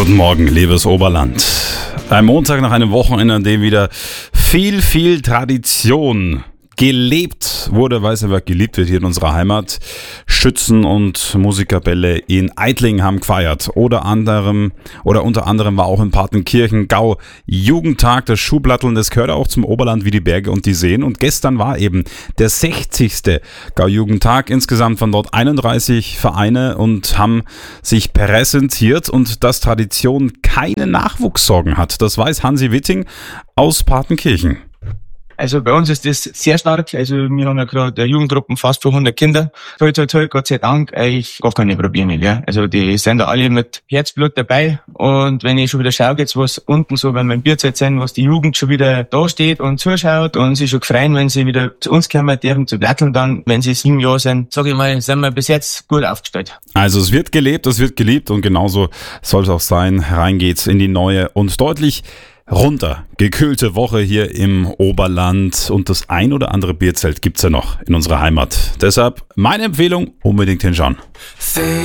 Guten Morgen, liebes Oberland. Ein Montag nach einem Wochenende, an dem wieder viel Tradition gelebt wurde, weil es aber geliebt wird hier in unserer Heimat. Schützen- und Musikkapelle in Eitling haben gefeiert. Unter anderem war auch in Partenkirchen Gau Jugendtag, das Schuhplatteln, das gehört auch zum Oberland wie die Berge und die Seen. Und gestern war eben der 60. Gau Jugendtag. Insgesamt von dort 31 Vereine und haben sich präsentiert und dass Tradition keine Nachwuchssorgen hat. Das weiß Hansi Witting aus Partenkirchen. Also bei uns ist das sehr stark. Also wir haben ja gerade Jugendgruppen fast für 100 Kinder. Toll, Gott sei Dank, eigentlich gar keine Probleme. Ja. Also die sind da alle mit Herzblut dabei. Und wenn ich schon wieder schaue, jetzt was unten so, wenn wir im Bierzeit sind, was die Jugend schon wieder da steht und zuschaut und sich schon freuen, wenn sie wieder zu uns kommen dürfen, zu platteln dann, wenn sie 7 Jahre sind, sage ich mal, sind wir bis jetzt gut aufgestellt. Also es wird gelebt, es wird geliebt und genauso soll es auch sein. Rein geht's in die neue und deutlich runtergekühlte Woche hier im Oberland und das ein oder andere Bierzelt gibt's ja noch in unserer Heimat. Deshalb meine Empfehlung, unbedingt hinschauen.